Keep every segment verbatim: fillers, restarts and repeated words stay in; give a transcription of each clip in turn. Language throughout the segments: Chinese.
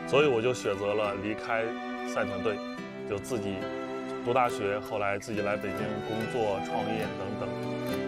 所以我就选择了离开赛艇队，就自己读大学，后来自己来北京工作、创业等等，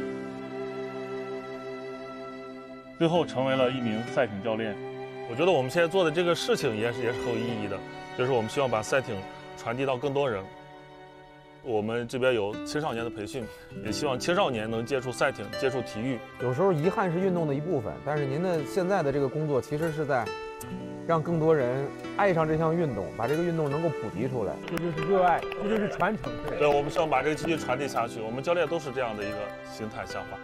最后成为了一名赛艇教练。我觉得我们现在做的这个事情也是也是很有意义的，就是我们希望把赛艇传递到更多人。我们这边有青少年的培训，也希望青少年能接触赛艇、接触体育。 有时候遗憾是运动的一部分，但是您的现在的这个工作其实是在让更多人爱上这项运动，把这个运动能够普及出来。 这就是热爱，这就是传承。 对，我们希望把这个继续传递下去。我们教练都是这样的一个心态想法。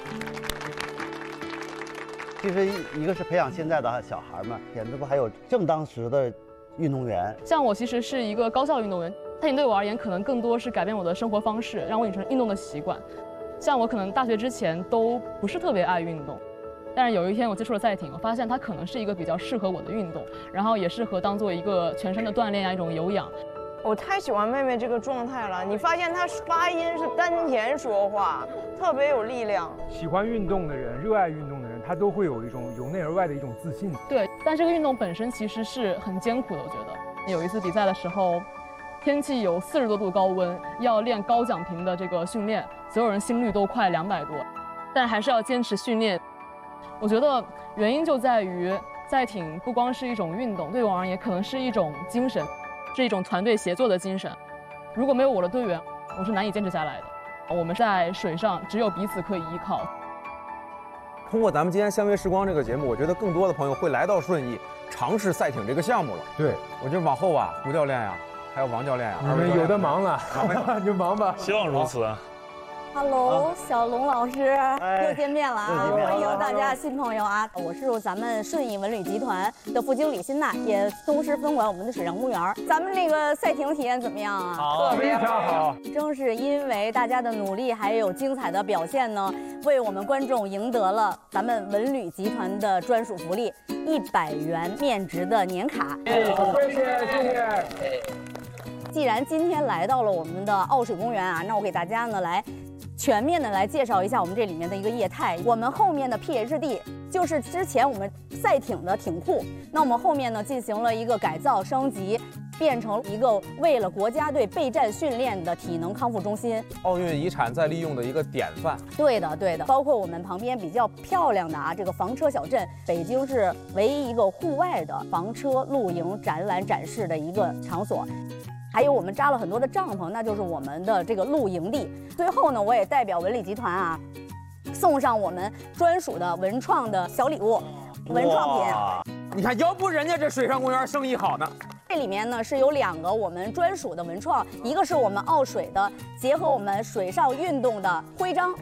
其实一个是培养现在的小孩们，这不还有正当时的运动员。 像我其实是一个高校运动员，赛艇对我而言可能更多是改变我的生活方式，让我养成运动的习惯。像我可能大学之前都不是特别爱运动，但是有一天我接触了赛艇，我发现它可能是一个比较适合我的运动，然后也适合当做一个全身的锻炼啊，一种有氧。 我太喜欢妹妹这个状态了，你发现她发音是丹田说话，特别有力量。 喜欢运动的人，热爱运动的人，他都会有一种由内而外的一种自信。 对，但这个运动本身其实是很艰苦的，我觉得。有一次比赛的时候，天气有四十多度高温，要练高桨频的这个训练，所有人心率都快两百多，但还是要坚持训练。我觉得原因就在于赛艇不光是一种运动，对我而言可能是一种精神，是一种团队协作的精神。如果没有我的队员，我是难以坚持下来的。我们在水上只有彼此可以依靠。 通过咱们今天相约时光这个节目，我觉得更多的朋友会来到顺义尝试赛艇这个项目了。 对， 我觉得往后啊，胡教练呀，还有王教练呀， 你们有的忙了，你就忙吧。 希望如此啊。 Hello， 小龙老师， 哎、 又见面了啊！ 面了欢迎大家新朋友啊！我是咱们顺义文旅集团的副经理辛娜，也同时分管我们的水上公园。咱们那个赛艇体验怎么样啊？ 好，非常好。 正是因为大家的努力还有精彩的表现呢，为我们观众赢得了咱们文旅集团的专属福利——一百元面值的年卡。 谢谢，谢谢。 既然今天来到了我们的奥水公园啊，那我给大家呢来全面的来介绍一下我们这里面的一个业态。我们后面的 P H D 就是之前我们赛艇的艇库，那我们后面呢进行了一个改造升级，变成一个为了国家队备战训练的体能康复中心， 奥运遗产再利用的一个典范。 对的，对的，包括我们旁边比较漂亮的啊这个房车小镇，北京是唯一一个户外的房车露营展览展示的一个场所。还有我们扎了很多的帐篷，那就是我们的这个露营地。最后呢，我也代表文旅集团啊，送上我们专属的文创的小礼物，文创品。 你看，要不人家这水上公园生意好呢。 这里面呢是有两个我们专属的文创，一个是我们奥水的结合我们水上运动的徽章。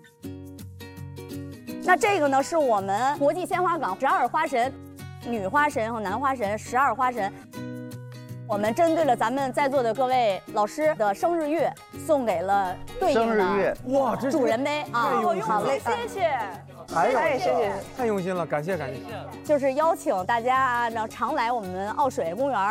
那这个呢是我们国际鲜花港十二花神，女花神和男花神十二花神。我们针对了咱们在座的各位老师的生日月，送给了对应的哇，这主人杯啊！ 太用心了， 谢谢， 还有谢谢， 太用心了，感谢感谢。 就是邀请大家呢常来我们奥水公园。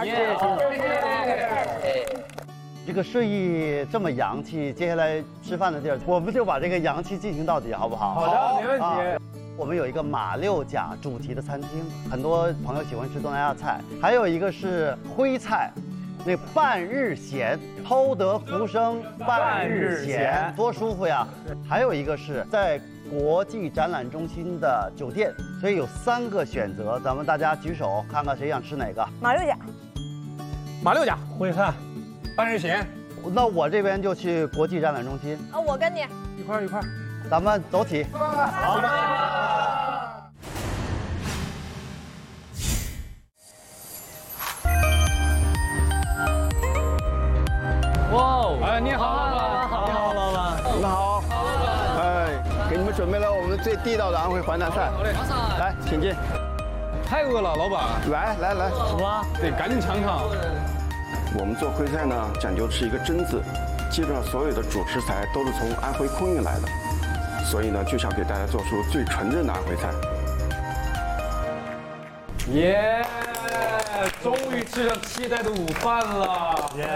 这个顺义这么洋气，接下来吃饭的地儿，我们就把这个洋气进行到底，好不好？ 好的，没问题。啊我们有一个马六甲主题的餐厅，很多朋友喜欢吃东南亚菜，还有一个是徽菜，那半日闲，偷得浮生半日闲，多舒服呀！还有一个是在国际展览中心的酒店，所以有三个选择，咱们大家举手看看谁想吃哪个。 马六甲， 马六甲徽菜，半日闲。 那我这边就去国际展览中心。 啊，我跟你一块一块。 咱们走起。 好的。 哇！哎，你好，老板。好，你好，老板。 你们好。哎，给你们准备了我们最地道的安徽淮南菜。 好嘞， 来，请进。 太饿了，老板。 来来来。 什么？得赶紧尝尝。 我们做徽菜呢，讲究是一个真字，基本上所有的主食材都是从安徽空运来的。所以呢，就想给大家做出最纯正的安徽菜。 耶！终于吃上期待的午饭了。耶！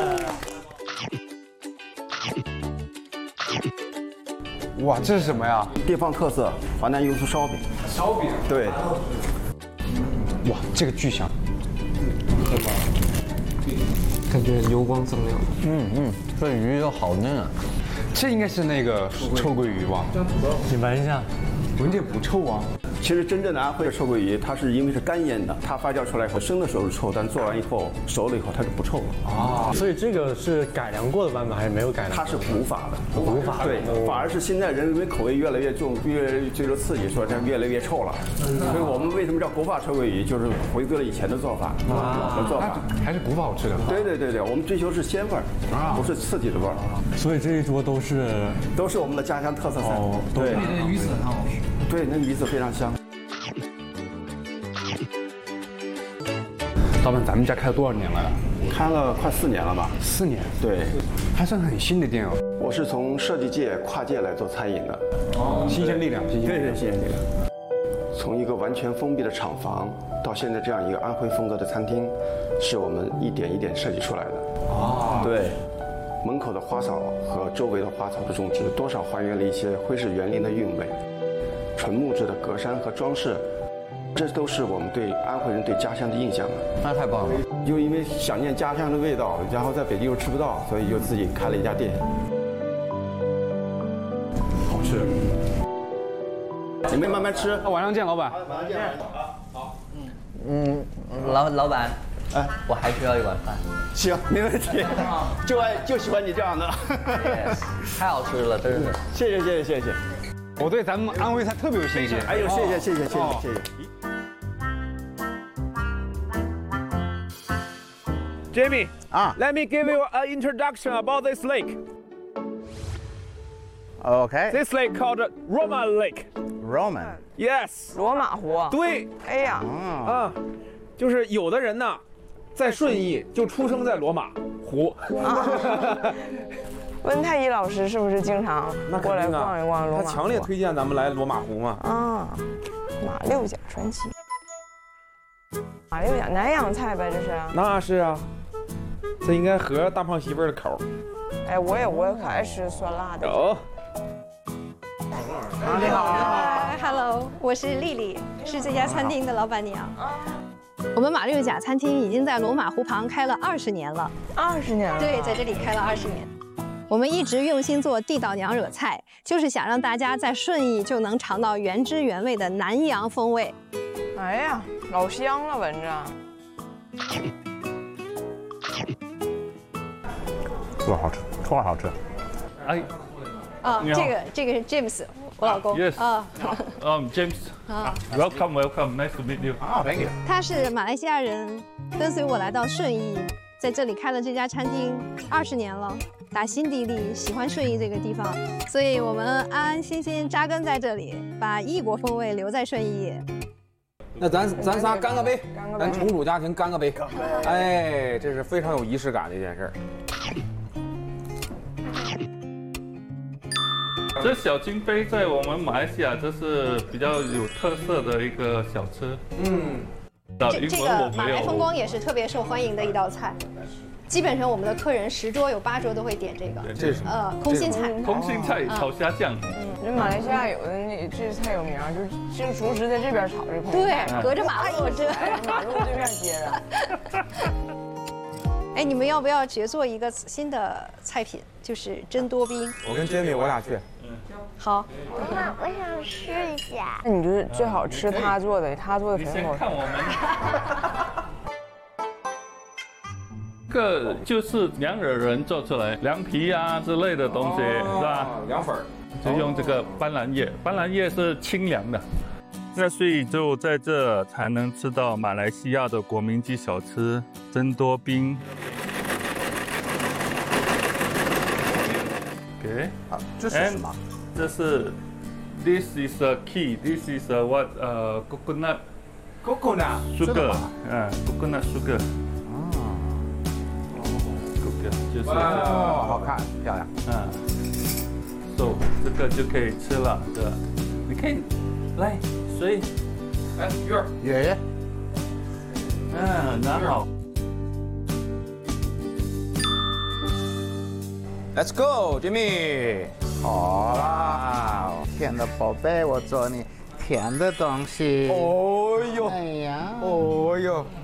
哇，这是什么呀？地方特色淮南油酥烧饼。 烧饼。 对。 哇，这个巨香。 对吧？ 感觉油光锃亮。 嗯嗯，这鱼又好嫩啊。 这应该是那个臭鳜鱼吧？ 你闻一下， 闻着不臭啊。 其实真正的安徽的臭鳜鱼，它是因为是干腌的，它发酵出来以后生的时候是臭，但做完以后熟了以后它是不臭的。 啊，所以这个是改良过的版本还是没有改良？ 它是古法的， 古法对，反而是现在人为口味越来越重，越追求刺激，说它越来越臭了。所以我们为什么叫古法臭鳜鱼，就是回归了以前的做法，老的做法， 还是古法好吃的。 对对对对，我们追求是鲜味儿，不是刺激的味儿。 所以这一桌都是都是我们的家乡特色菜。 哦， 对， 那鱼子很好吃。 对，那鱼子非常香。 老板，咱们家开了多少年了？ 开了快四年了吧？ 四年， 对， 还算很新的店哦。 我是从设计界跨界来做餐饮的， 哦，新鲜力量，新鲜对对，新鲜力量。从一个完全封闭的厂房到现在这样一个安徽风格的餐厅，是我们一点一点设计出来的。 哦， 对，门口的花草和周围的花草的种植，多少还原了一些徽式园林的韵味。纯木质的格栅和装饰。这都是我们对安徽人对家乡的印象了。 那太棒了！ 就因为想念家乡的味道，然后在北京又吃不到，所以就自己开了一家店。 好吃。 你们慢慢吃。 那晚上见，老板。 晚上见。 好。嗯，老老板，哎，我还需要一碗饭。 行，没问题。就爱就喜欢你这样的。 太好吃了，真是。 谢谢谢谢谢谢。 我对咱们安徽菜特别有信心。 哎呦，谢谢谢谢谢谢谢谢。 Jamie, ah. let me give you an introduction about this lake. Okay. This lake called Roman Lake. Roman. Yes. 罗马湖。 对。 哎呀。 啊，就是有的人呢，在顺义就出生在罗马湖。 啊、温太医老师是不是经常过来逛一逛罗马湖？ 他强烈推荐咱们来罗马湖嘛。 啊，马六甲传奇。马六甲南洋菜呗，这是。 那是啊。这应该合大胖媳妇儿的口。 哎，我也我也可爱吃酸辣的。 有。 你好。 嗨 ，Hello， 我是丽丽，是这家餐厅的老板娘。我们马六甲餐厅已经在罗马湖旁开了二十年了。 二十年了。 对，在这里开了二十年。我们一直用心做地道娘惹菜，就是想让大家在顺义就能尝到原汁原味的南洋风味。 哎呀，老香了，闻着。 特好吃，特好吃。 哎， 啊，这个这个是 James， 我老公。 Yes。 啊。 Um, James。啊。Welcome, welcome. Nice to meet you. 啊 ，Thank you。 他是马来西亚人，跟随我来到顺义，在这里开了这家餐厅二十年了，打心底里喜欢顺义这个地方，所以我们安安心心扎根在这里，把异国风味留在顺义。 那咱咱仨干个杯， 干个杯， 咱重组家庭干个杯。 干杯！ 哎，这是非常有仪式感的一件事。 这小金杯在我们马来西亚这是比较有特色的一个小吃。嗯， 这这个马来风光也是特别受欢迎的一道菜，基本上我们的客人十桌有八桌都会点这个。 这是呃空心菜。 空心菜炒虾酱。 嗯，这马来西亚有的那这菜有名，就是这个厨师在这边炒这空心菜。 对，隔着马路这。 马路对面接着。 哎，你们要不要决做一个新的菜品，就是真多冰？ 我跟 Jamie 我俩去。 嗯，好。 妈妈，我想试一下。 那你就是最好吃他做的，他做的很好吃。 看我们。这个就是凉惹人做出来，凉皮啊之类的东西，哦、是吧？ 凉粉就用这个斑斓叶，斑斓叶是清凉的。那所以就在这才能吃到马来西亚的国民级小吃真多冰。OK， 啊，这是什么？ 这是 This is a key. This is a what? 呃、uh, ，coconut. Coconut sugar. 嗯 ，coconut sugar. 啊 ，coconut 就是。 哇，好看，漂亮。 嗯 ，so 这个就可以吃了，对吧？你可以来。水，哎，鱼儿， 爷， 嗯，拿好。 Let's go, Jimmy。 好啦，甜的宝贝，我做你甜的东西。 哦呦， 哎呀， 哦呦，